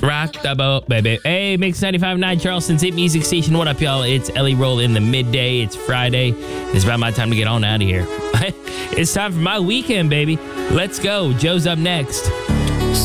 Rock the boat, baby. Hey, Mix 95.9 Charleston's hit music station. What up, y'all? It's Ellie Roll in the midday. It's Friday. It's about my time to get on out of here. It's time for my weekend, baby. Let's go. Joe's up next.